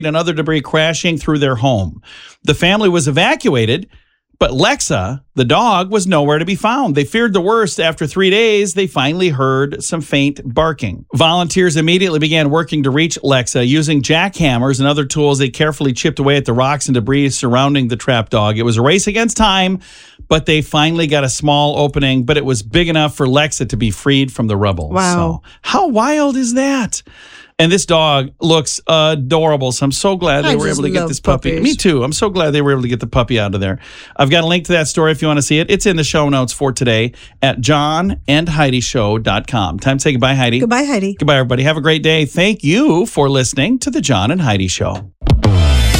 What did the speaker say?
and other debris crashing through their home. The family was evacuated, but Lexa, the dog, was nowhere to be found. They feared the worst. After 3 days, they finally heard some faint barking. Volunteers immediately began working to reach Lexa. Using jackhammers and other tools, they carefully chipped away at the rocks and debris surrounding the trapped dog. It was a race against time, but they finally got a small opening, but it was big enough for Lexa to be freed from the rubble. Wow. So, how wild is that? And this dog looks adorable. So I'm so glad they were able to get this puppy. puppies. Me too. I'm so glad they were able to get the puppy out of there. I've got a link to that story if you want to see it. It's in the show notes for today at johnandheidishow.com. Time to say goodbye, Heidi. Goodbye, Heidi. Goodbye, everybody. Have a great day. Thank you for listening to the John and Heidi Show.